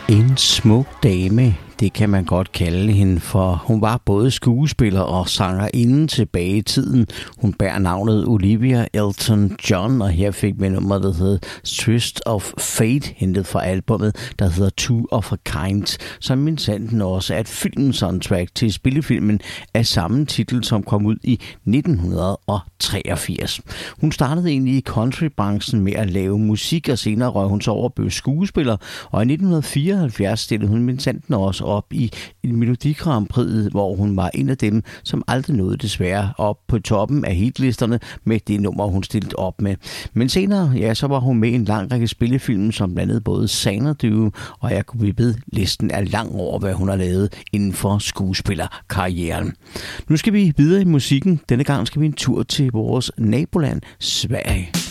En smuk dame, det kan man godt kalde hende, for hun var både skuespiller og sangerinde tilbage i tiden. Hun bærer navnet Olivia Elton-John, og her fik vi nummeret, der hedder Twist of Fate, hentet fra albumet, der hedder Two of a Kind, som mindsanden også er et filmsoundtrack til spillefilmen af samme titel, som kom ud i 1983. Hun startede egentlig i countrybranchen med at lave musik, og senere røg hun så over og blev skuespiller, og i 1974 stillede hun mindsanden også op i en Melodi Grand Prix, hvor hun var en af dem, som aldrig nåede desværre op på toppen af hitlisterne med det nummer, hun stillede op med. Men senere, ja, så var hun med i en lang række spillefilm, som blandede både Xanadu, og jeg kunne blive ved, listen er lang over, hvad hun har lavet inden for skuespillerkarrieren. Nu skal vi videre i musikken. Denne gang skal vi en tur til vores naboland, Sverige.